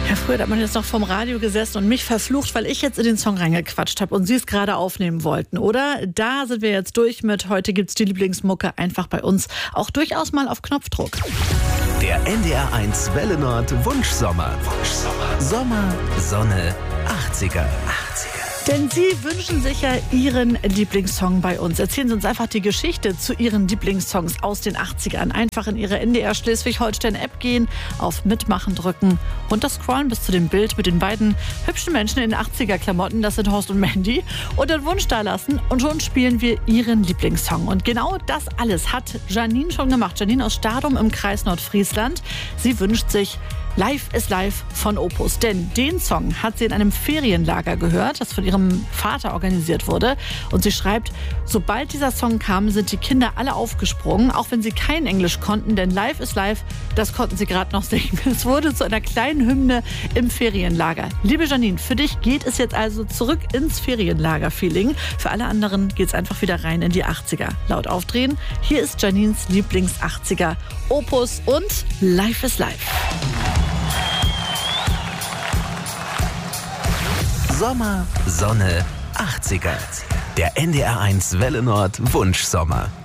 Ja, früher hat man jetzt noch vorm Radio gesessen und mich verflucht, weil ich jetzt in den Song reingequatscht habe und Sie es gerade aufnehmen wollten, oder? Da sind wir jetzt durch mit. Heute gibt's die Lieblingsmucke einfach bei uns. Auch durchaus mal auf Knopfdruck. Der NDR1 Welle Nord Wunschsommer. Sommer, Sonne, 80er. Denn Sie wünschen sich ja Ihren Lieblingssong bei uns. Erzählen Sie uns einfach die Geschichte zu Ihren Lieblingssongs aus den 80ern. Einfach in Ihre NDR Schleswig-Holstein-App gehen, auf Mitmachen drücken, runterscrollen bis zu dem Bild mit den beiden hübschen Menschen in 80er-Klamotten. Das sind Horst und Mandy. Und den Wunsch da lassen und schon spielen wir Ihren Lieblingssong. Und genau das alles hat Janine schon gemacht. Janine aus Stadum im Kreis Nordfriesland. Sie wünscht sich Life is Life von Opus. Denn den Song hat sie in einem Ferienlager gehört, das von ihrem Vater organisiert wurde. Und sie schreibt, sobald dieser Song kam, sind die Kinder alle aufgesprungen, auch wenn sie kein Englisch konnten, denn Life is Life, das konnten sie gerade noch singen. Es wurde zu einer kleinen Hymne im Ferienlager. Liebe Janine, für dich geht es jetzt also zurück ins Ferienlager-Feeling. Für alle anderen geht es einfach wieder rein in die 80er. Laut aufdrehen, hier ist Janines Lieblings-80er Opus und Life is Life. Sommer, Sonne, 80er. Der NDR1 Welle Nord Wunschsommer.